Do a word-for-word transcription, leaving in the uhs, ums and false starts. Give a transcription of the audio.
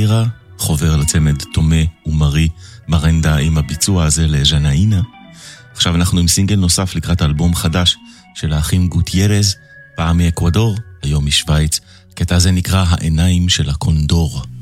קיירה, חובר לצמד תומה ומרי מרנדה עם הביצוע הזה לז'נאינה. עכשיו אנחנו עם סינגל נוסף לקראת אלבום חדש של האחים גוטיירז, פעם מאקוודור, היום משוויץ. הקטע הזה נקרא העיניים של הקונדור.